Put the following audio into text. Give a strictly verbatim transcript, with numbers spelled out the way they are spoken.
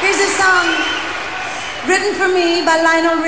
Here's a song written for me by Lionel